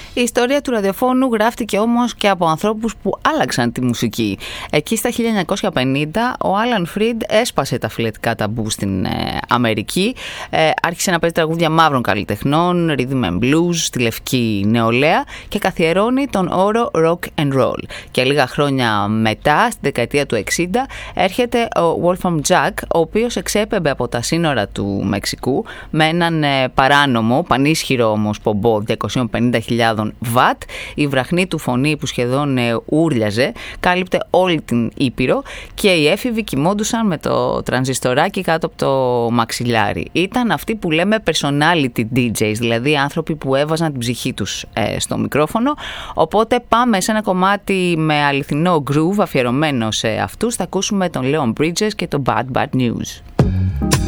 Η ιστορία του ραδιοφώνου γράφτηκε όμως και από ανθρώπους που άλλαξαν τη μουσική. Εκεί στα 1950 ο Άλαν Φριντ έσπασε τα φιλετικά ταμπού στην Αμερική. Άρχισε να παίζει τραγούδια μαύρων καλλιτεχνών, rhythm and blues, στη λευκή νεολαία και καθιερώνει τον όρο rock and roll. Και λίγα χρόνια μετά, στη δεκαετία του 60, έρχεται ο Wolfram Jack, ο οποίος εξέπεμπε από τα σύνορα του Μεξικού με έναν παράνομο, πανίσχυρο όμως πομπό 250.000 βατ. Η βραχνή του φωνή που σχεδόν ούρλιαζε κάλυπτε όλη την Ήπειρο και οι έφηβοι κοιμόντουσαν με το τρανζιστοράκι κάτω από το μαξιλάρι. Ήταν αυτοί που λέμε personality DJs, δηλαδή άνθρωποι που έβαζαν την ψυχή τους στο μικρόφωνο. Οπότε πάμε σε ένα κομμάτι με αληθινό groove αφιερωμένο σε αυτούς. Θα ακούσουμε τον Leon Bridges και το Bad Bad News.